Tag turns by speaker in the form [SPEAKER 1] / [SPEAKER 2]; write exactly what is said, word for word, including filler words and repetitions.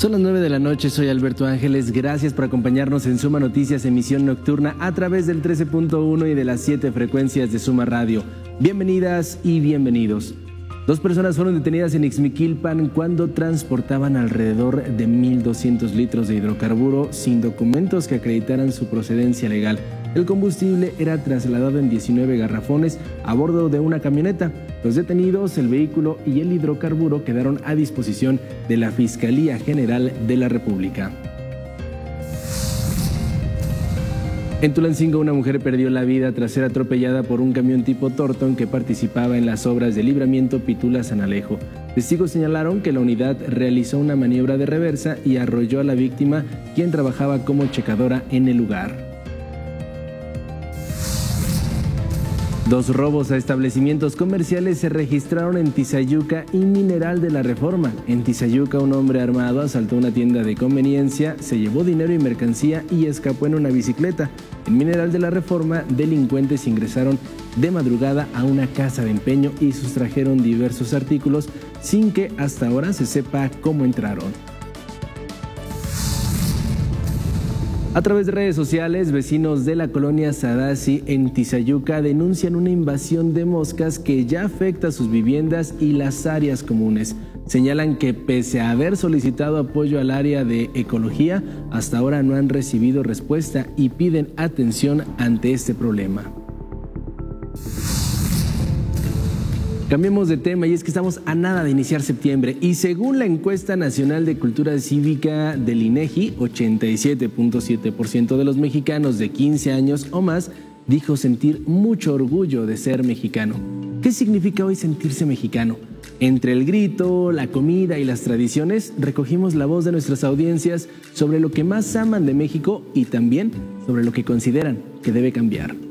[SPEAKER 1] Son las nueve de la noche, soy Alberto Ángeles, gracias por acompañarnos en Suma Noticias, emisión nocturna a través del trece punto uno y de las siete frecuencias de Suma Radio. Bienvenidas y bienvenidos. Dos personas fueron detenidas en Ixmiquilpan cuando transportaban alrededor de mil doscientos litros de hidrocarburo sin documentos que acreditaran su procedencia legal. El combustible era trasladado en diecinueve garrafones a bordo de una camioneta. Los detenidos, el vehículo y el hidrocarburo quedaron a disposición de la Fiscalía General de la República. En Tulancingo, una mujer perdió la vida tras ser atropellada por un camión tipo Torton que participaba en las obras de libramiento Pitula-San Alejo. Testigos señalaron que la unidad realizó una maniobra de reversa y arrolló a la víctima, quien trabajaba como checadora en el lugar. Dos robos a establecimientos comerciales se registraron en Tizayuca y Mineral de la Reforma. En Tizayuca, un hombre armado asaltó una tienda de conveniencia, se llevó dinero y mercancía y escapó en una bicicleta. En Mineral de la Reforma, delincuentes ingresaron de madrugada a una casa de empeño y sustrajeron diversos artículos sin que hasta ahora se sepa cómo entraron. A través de redes sociales, vecinos de la colonia Sadasi en Tizayuca denuncian una invasión de moscas que ya afecta a sus viviendas y las áreas comunes. Señalan que pese a haber solicitado apoyo al área de ecología, hasta ahora no han recibido respuesta y piden atención ante este problema. Cambiemos de tema y es que estamos a nada de iniciar septiembre y según la encuesta nacional de cultura cívica del INEGI, ochenta y siete punto siete por ciento de los mexicanos de quince años o más dijo sentir mucho orgullo de ser mexicano. ¿Qué significa hoy sentirse mexicano? Entre el grito, la comida y las tradiciones, recogimos la voz de nuestras audiencias sobre lo que más aman de México y también sobre lo que consideran que debe cambiar.